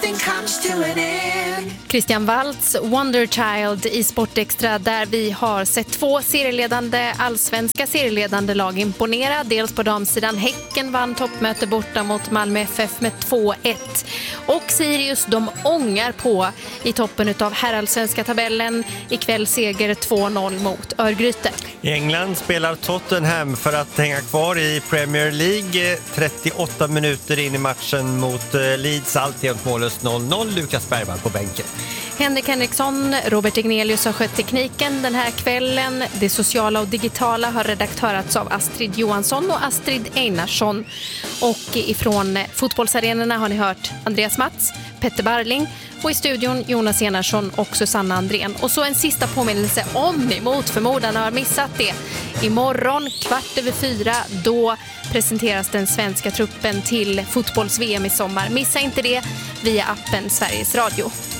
Christian Waltz, Wonder Child i Sportextra, där vi har sett två allsvenska serieledande lag imponera. Dels på damsidan, Häcken vann toppmöte borta mot Malmö FF med 2-1. Och Sirius, de ångar på i toppen av herrallsvenska tabellen. Ikväll seger 2-0 mot Örgryte. I England spelar Tottenham för att hänga kvar i Premier League. 38 minuter in i matchen mot Leeds, alltjämt mållöst 0-0. Lukas Bergman på bänken. Henrik Henriksson, Robert Ignelius har skött tekniken den här kvällen. Det sociala och digitala har redaktörats av Astrid Johansson och Astrid Einarsson. Och ifrån fotbollsarenorna har ni hört Andreas Mats, Petter Barling och i studion Jonas Enarsson och Susanna Andrén. Och så en sista påminnelse, om ni mot förmodan har missat det. Imorgon 4:15, då presenteras den svenska truppen till fotbolls-VM i sommar. Missa inte det via appen Sveriges Radio.